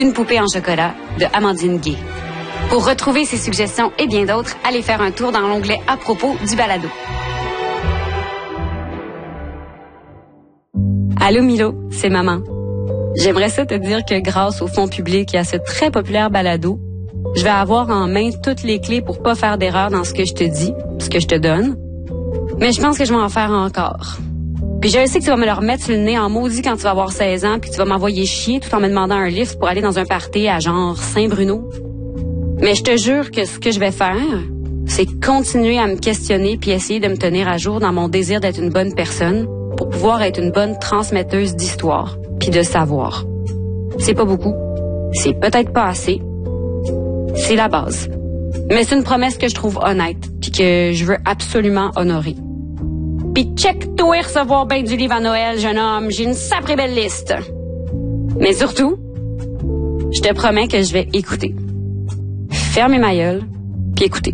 Une poupée en chocolat de Amandine Gay. Pour retrouver ces suggestions et bien d'autres, allez faire un tour dans l'onglet à propos du balado. Allô Milo, c'est maman. J'aimerais ça te dire que grâce au fonds public et à ce très populaire balado, je vais avoir en main toutes les clés pour pas faire d'erreur dans ce que je te dis, ce que je te donne. Mais je pense que je vais en faire encore. Puis je sais que tu vas me le remettre sur le nez en maudit quand tu vas avoir 16 ans, puis tu vas m'envoyer chier tout en me demandant un lift pour aller dans un party à genre Saint-Bruno. Mais je te jure que ce que je vais faire, c'est continuer à me questionner puis essayer de me tenir à jour dans mon désir d'être une bonne personne pour pouvoir être une bonne transmetteuse d'histoire puis de savoir. C'est pas beaucoup, c'est peut-être pas assez, c'est la base. Mais c'est une promesse que je trouve honnête puis que je veux absolument honorer. Pis check-toi recevoir ben du livre à Noël, jeune homme. J'ai une sacrée belle liste. Mais surtout, je te promets que je vais écouter. Fermer ma gueule, puis écouter.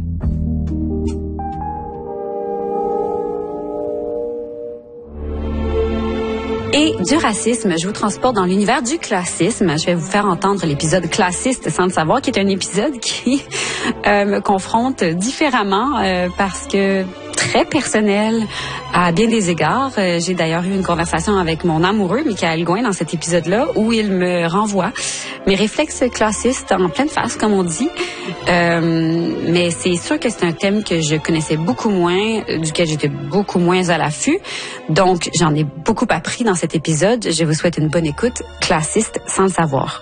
Et du racisme, je vous transporte dans l'univers du classisme. Je vais vous faire entendre l'épisode classiste sans le savoir, qui est un épisode qui me confronte différemment parce que très personnel à bien des égards. J'ai d'ailleurs eu une conversation avec mon amoureux, Michael Gouin, dans cet épisode-là, où il me renvoie mes réflexes classistes en pleine face, comme on dit. Mais c'est sûr que c'est un thème que je connaissais beaucoup moins, duquel j'étais beaucoup moins à l'affût. Donc, j'en ai beaucoup appris dans cet épisode. Je vous souhaite une bonne écoute, classiste sans le savoir.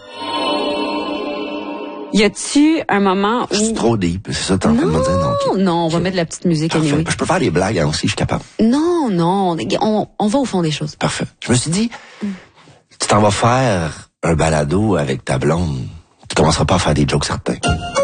Y a-tu un moment où... Je suis trop deep, c'est ça, t'es en train de me dire? Non, non, on va mettre de la petite musique anyway. Je peux faire des blagues aussi, je suis capable. Non, on va au fond des choses. Parfait. Je me suis dit, tu t'en vas faire un balado avec ta blonde, tu commenceras pas à faire des jokes certains.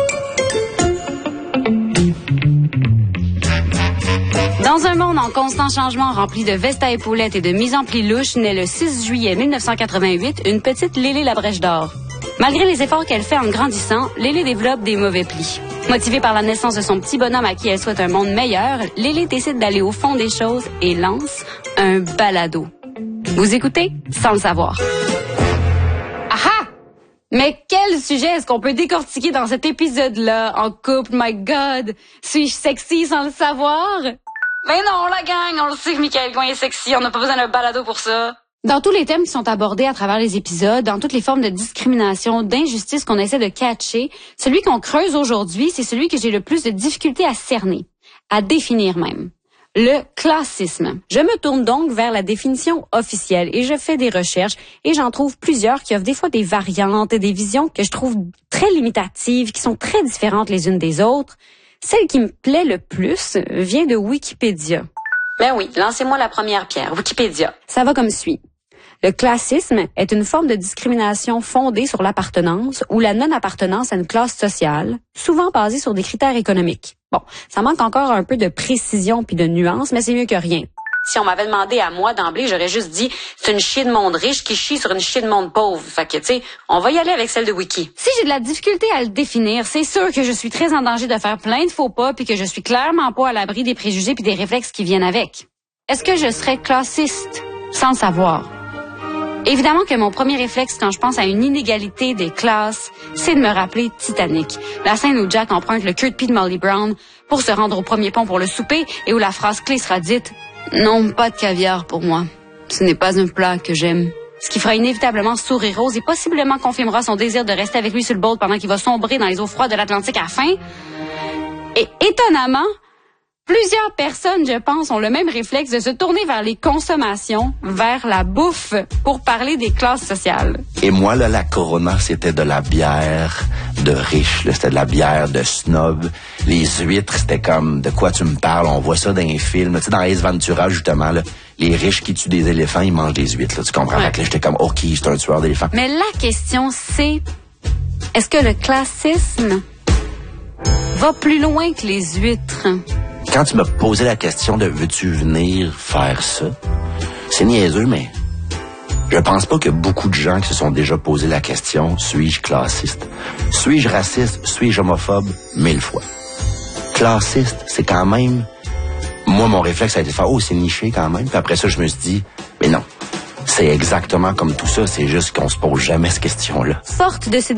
Dans un monde en constant changement rempli de vestes à épaulettes et de mise en pli louche, naît le 6 juillet 1988 une petite Lélé la Brèche d'Or. Malgré les efforts qu'elle fait en grandissant, Lélé développe des mauvais plis. Motivée par la naissance de son petit bonhomme à qui elle souhaite un monde meilleur, Lélé décide d'aller au fond des choses et lance un balado. Vous écoutez sans le savoir. Aha! Mais quel sujet est-ce qu'on peut décortiquer dans cet épisode-là en couple? My God! Suis-je sexy sans le savoir? Ben non, la gang, on le sait que Michael Gouin est sexy, on n'a pas besoin d'un balado pour ça. Dans tous les thèmes qui sont abordés à travers les épisodes, dans toutes les formes de discrimination, d'injustice qu'on essaie de catcher, celui qu'on creuse aujourd'hui, c'est celui que j'ai le plus de difficulté à cerner, à définir même. Le classisme. Je me tourne donc vers la définition officielle et je fais des recherches et j'en trouve plusieurs qui offrent des fois des variantes et des visions que je trouve très limitatives, qui sont très différentes les unes des autres. Celle qui me plaît le plus vient de Wikipédia. Ben oui, lancez-moi la première pierre, Wikipédia. Ça va comme suit. Le classisme est une forme de discrimination fondée sur l'appartenance ou la non-appartenance à une classe sociale, souvent basée sur des critères économiques. Bon, ça manque encore un peu de précision puis de nuance, mais c'est mieux que rien. Si on m'avait demandé à moi d'emblée, j'aurais juste dit c'est une chier de monde riche qui chie sur une chier de monde pauvre. Fait que, tu sais, on va y aller avec celle de Wiki. Si j'ai de la difficulté à le définir, c'est sûr que je suis très en danger de faire plein de faux pas puis que je suis clairement pas à l'abri des préjugés puis des réflexes qui viennent avec. Est-ce que je serais classiste sans le savoir? Évidemment que mon premier réflexe quand je pense à une inégalité des classes, c'est de me rappeler Titanic. La scène où Jack emprunte le queue de pied de Molly Brown pour se rendre au premier pont pour le souper et où la phrase clé sera dite « Non, pas de caviar pour moi. Ce n'est pas un plat que j'aime. » Ce qui fera inévitablement sourire Rose et possiblement confirmera son désir de rester avec lui sur le boat pendant qu'il va sombrer dans les eaux froides de l'Atlantique à la fin. Et étonnamment, plusieurs personnes, je pense, ont le même réflexe de se tourner vers les consommations, vers la bouffe, pour parler des classes sociales. Et moi, là, la Corona, c'était de la bière de riche, là, c'était de la bière de snob. Les huîtres, c'était comme, de quoi tu me parles? On voit ça dans les films. Tu sais, dans Ace Ventura, justement, là, les riches qui tuent des éléphants, ils mangent des huîtres, là, tu comprends? Ouais. Là, j'étais comme, OK, c'est un tueur d'éléphants. Mais la question, c'est, est-ce que le classisme va plus loin que les huîtres? Quand tu m'as posé la question de veux-tu venir faire ça, c'est niaiseux, mais je pense pas que beaucoup de gens qui se sont déjà posé la question, suis-je classiste? Suis-je raciste? Suis-je homophobe? 1000 fois. Classiste, c'est quand même... Moi, mon réflexe a été de faire, oh, c'est niché quand même. Puis après ça, je me suis dit, mais non, c'est exactement comme tout ça, c'est juste qu'on se pose jamais cette question-là. Forte de ce